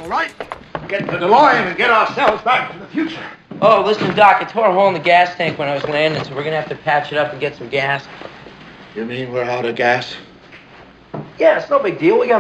all right. Get in the DeLorean and get ourselves back to the future. Oh, listen, Doc, I tore a hole in the gas tank when I was landing, so we're gonna have to patch it up and get some gas. You mean we're out of gas? Yeah, it's no big deal. We got